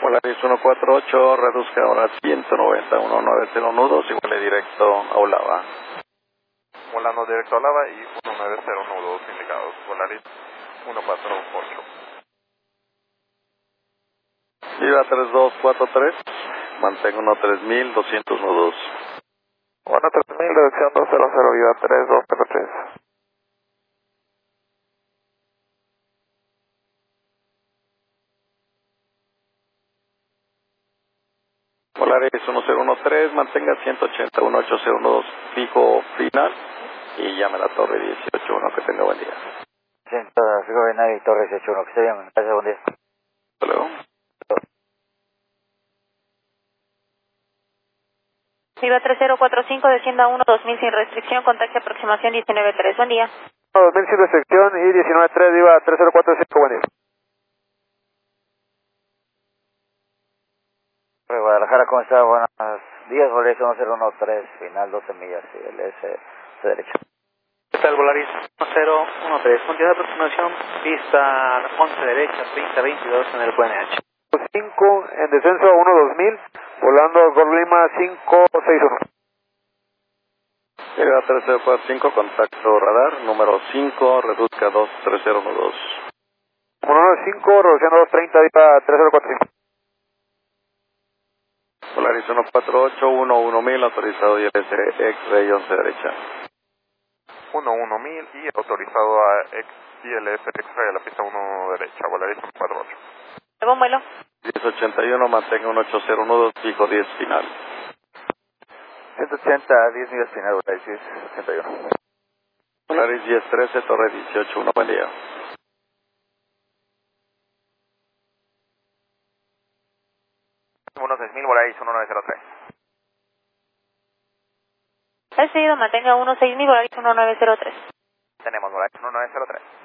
Polaris 148, reduzca ahora 191.90 nudos y vuele directo a Olava. Volando directo a Olava y 190 nudos indicados. Polaris 148. Viva 3243, mantengo 13200 nudos. 13000, dirección 200, Viva 3243. Polaris 1013, mantenga 180.180 fijo final y llame a la torre 181, que tenga buen día. Fijo final y torre 181, que esté bien, gracias, buen día. Hasta luego. Viva 3045, descienda 1-2000 sin restricción, contacte aproximación 19-3, buen día. 2000 sin restricción y 19-3, Viva 3045, buen día. Guadalajara, ¿cómo está? Buenos días, Volaris 1013, final 12 millas, ILS de derecha. ¿Qué tal, Volaris 1013? Cantidad de aproximación, pista 11 derecha, 3022 en el QNH. 5 en descenso a 1-2000, volando Gol Lima 561. Llega 3045, contacto radar, número 5, reduzca 23012. 195, reduciendo 230, Viva 3045. Polaris 148, 11000, autorizado ILS X-Ray 11 derecha. 11000 y autorizado a ILS X-Ray a la pista 1 derecha, Volaris 148. Buen vuelo. 1081, mantenga 180 nudos, fijo 10 final. 180, 10 millas final, Volaris 1081. Polaris 1013, torre 181, buen día. Unos 6000, Volaris 1903. El seguido mantenga 16000, Volaris 1903. Tenemos Volaris 1903.